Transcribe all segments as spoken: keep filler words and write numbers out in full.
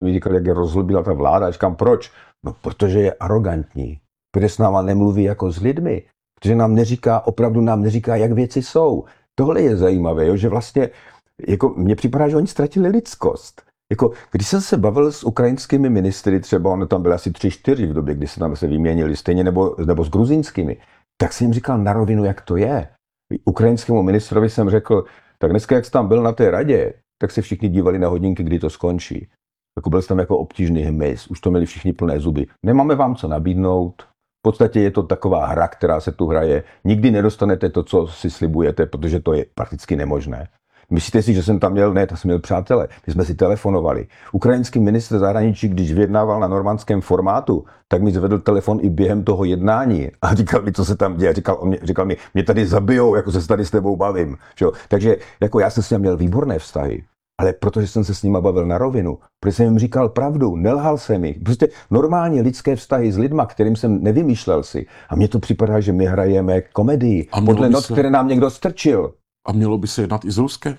mi říkali, jak je rozlobila ta vláda. A říkám, proč? No, protože je arrogantní. Protože s náma nemluví jako s lidmi. Protože nám neříká, opravdu nám neříká, jak věci jsou. Tohle je zajímavé, jo, že vlastně, jako mně připadá, že oni ztratili lidskost. Jako, když jsem se bavil s ukrajinskými ministry, třeba ono tam byly asi tři, čtyři v době, kdy se tam se vyměnili, stejně nebo, nebo s gruzínskými, tak jsem jim říkal na rovinu, jak to je. Ukrajinskému ministrovi jsem řekl, tak dneska, jak jsi tam byl na té radě, tak se všichni dívali na hodinky, kdy to skončí. Jako byl jsem tam jako obtížný hmyz, už to měli všichni plné zuby. Nemáme vám co nabídnout. V podstatě je to taková hra, která se tu hraje. Nikdy nedostanete to, co si slibujete, protože to je prakticky nemožné. Myslíte si, že jsem tam měl? Ne, tam jsem měl přátele. My jsme si telefonovali. Ukrajinský ministr zahraničí, když vyjednával na normandském formátu, tak mi zvedl telefon i během toho jednání a říkal mi, co se tam děje. Říkal, mě, říkal mi, mě tady zabijou, jako se tady s tebou bavím. Že? Takže jako já jsem s ním měl výborné vztahy. Ale protože jsem se s nima bavil na rovinu, protože jsem jim říkal pravdu, nelhal jsem jich. Prostě normálně lidské vztahy s lidma, kterým jsem nevymýšlel si. A mně to připadá, že my hrajeme komedii podle not, se... které nám někdo strčil. A mělo by se jednat i z Ruskem?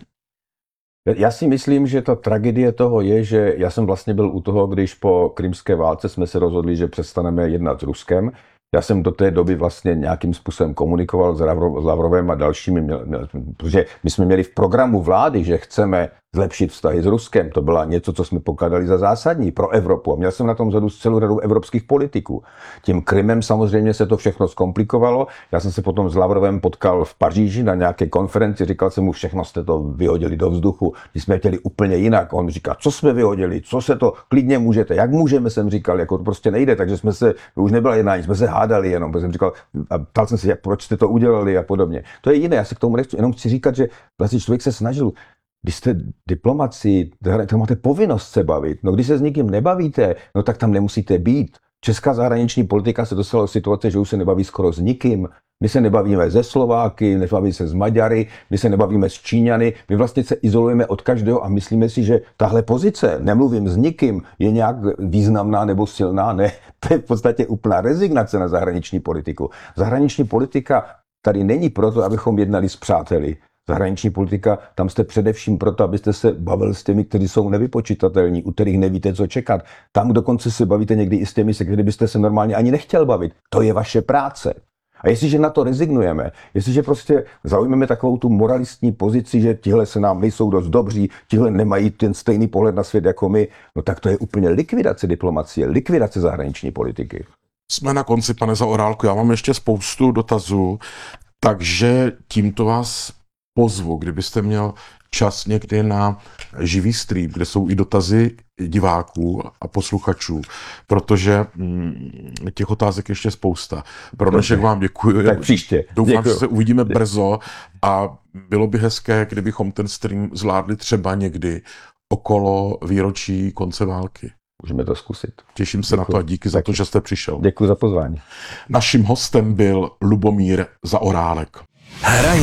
Já si myslím, že ta tragédie toho je, že já jsem vlastně byl u toho, když po krymské válce jsme se rozhodli, že přestaneme jednat s Ruskem. Já jsem do té doby vlastně nějakým způsobem komunikoval s Lavrovem a dalšími, protože my jsme měli v programu vlády, že chceme zlepšit vztahy s Ruskem. To byla něco, co jsme pokládali za zásadní pro Evropu. A měl jsem na tom zadu celou řadu evropských politiků. Tím Krymem samozřejmě se to všechno zkomplikovalo. Já jsem se potom s Lavrovem potkal v Paříži na nějaké konferenci. Říkal jsem mu, všechno jste to vyhodili do vzduchu. My jsme chtěli úplně jinak. On říká, co jsme vyhodili, co se to, klidně můžete, jak můžeme, jsem říkal, jako to prostě nejde. Takže jsme se, už nebyla jednání, jsme se hádali jenom. Protože jsem říkal, a ptal jsem se, jak, proč jste to udělali a podobně. To je jiné, já se k tomu nechci, jenom chci říkat, že vlastně člověk se snažil. Když jste diplomaci, tak máte povinnost se bavit. No když se s nikým nebavíte, no tak tam nemusíte být. Česká zahraniční politika se dostala do situace, že už se nebaví skoro s nikým. My se nebavíme ze Slováky, nebavíme se s Maďary, my se nebavíme s Číňany. My vlastně se izolujeme od každého a myslíme si, že tahle pozice, nemluvím s nikým, je nějak významná nebo silná. Ne, to je v podstatě úplná rezignace na zahraniční politiku. Zahraniční politika tady není proto, abychom jednali s přáteli. Zahraniční politika, tam jste především proto, abyste se bavili s těmi, kteří jsou nevypočitatelní, u kterých nevíte, co čekat. Tam dokonce se bavíte někdy i s těmi, se kterými byste se normálně ani nechtěl bavit. To je vaše práce. A jestliže na to rezignujeme, jestliže prostě zaujmeme takovou tu moralistní pozici, že tihle se nám nejsou dost dobří, tihle nemají ten stejný pohled na svět jako my, no tak to je úplně likvidace diplomacie, likvidace zahraniční politiky. Jsme na konci, pane Zaorálku, já mám ještě spoustu dotazů, takže tímto vás pozvu, kdybyste měl čas někdy na živý stream, kde jsou i dotazy diváků a posluchačů, protože hm, těch otázek ještě spousta. Pro dnešek vám děkuji. Tak příště. Doufám, děkuji. že se uvidíme brzo a bylo by hezké, kdybychom ten stream zvládli třeba někdy okolo výročí konce války. Můžeme to zkusit. Těším se děkuji. Na to a díky za to, že jste přišel. Děkuji za pozvání. Naším hostem byl Lubomír Zaorálek.